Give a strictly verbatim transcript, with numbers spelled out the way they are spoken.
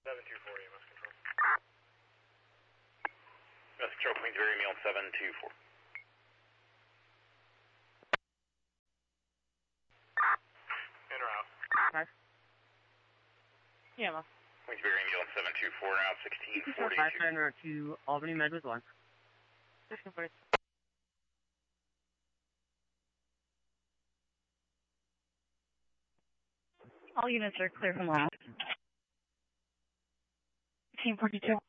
seven two four, E M S control. E M S control, Queensbury, Meal seven two four. In or out? Five. Yeah, Queensbury, Meal seven two four, now sixteen forty-two. Five seven or two, Albany Med with one. sixteen forty. All units are clear from last. sixteen forty-two.